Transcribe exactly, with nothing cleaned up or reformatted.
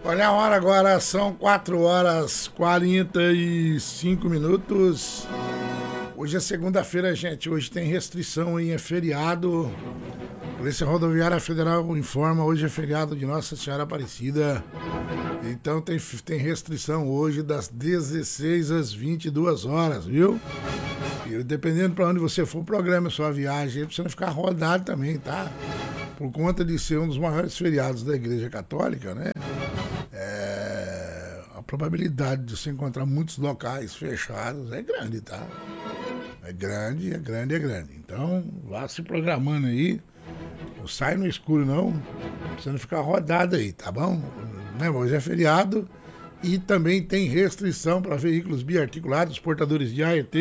Olha a hora agora, são quatro horas e quarenta e cinco minutos. Hoje é segunda-feira, gente. Hoje tem restrição aí, é feriado. Polícia Rodoviária Federal informa, hoje é feriado de Nossa Senhora Aparecida. Então tem, tem restrição hoje das dezesseis às vinte e duas horas, viu? E dependendo para onde você for, programa a sua viagem aí pra você não ficar rodado também, tá? Por conta de ser um dos maiores feriados da Igreja Católica, né? É... A probabilidade de você encontrar muitos locais fechados é grande, tá? É grande, é grande, é grande. Então, vá se programando aí. Não sai no escuro, não. Pra você não ficar rodado aí, tá bom? Né? Hoje é feriado e também tem restrição para veículos biarticulados, portadores de A R T.